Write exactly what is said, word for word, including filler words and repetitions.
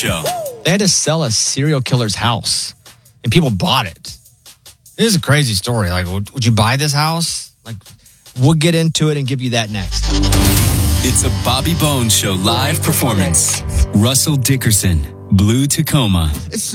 Show. They had to sell a serial killer's house, and people bought it. This is a crazy story. Like, would, would you buy this house? Like, we'll get into it and give you that next. It's a Bobby Bones Show live performance. Russell Dickerson, Blue Tacoma. It's